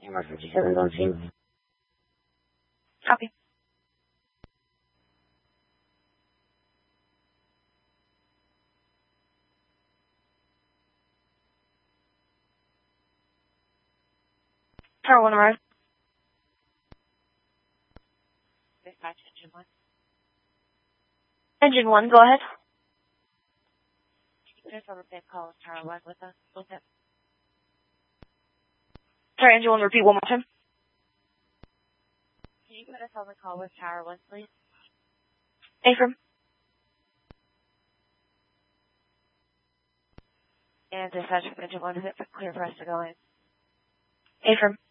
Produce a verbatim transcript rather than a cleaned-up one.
Hammer fifty-seven on scene. Copy. Tower one arrived. Dispatch engine one. Engine one, go ahead. Can you put us on the same call as Tower one with us? With it? Sorry, engine one, repeat one more time. Can you put us on the call with Tower one, please? Affirm. And dispatch from engine one, is it clear for us to go in? Affirm.